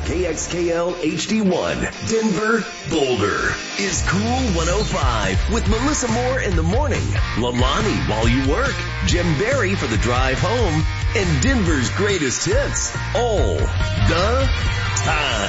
KXKL HD1, Denver, Boulder, is Cool 105 with Melissa Moore in the morning, Lalani while you work, Jim Barry for the drive home, and Denver's greatest hits all the time.